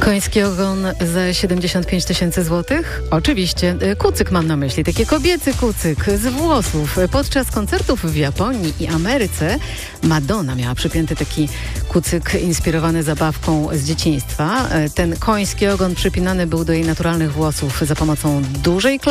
Koński ogon za 75 000 złotych? Oczywiście. Kucyk mam na myśli. Taki kobiecy kucyk z włosów. Podczas koncertów w Japonii i Ameryce Madonna miała przypięty taki kucyk inspirowany zabawką z dzieciństwa. Ten koński ogon przypinany był do jej naturalnych włosów za pomocą dużej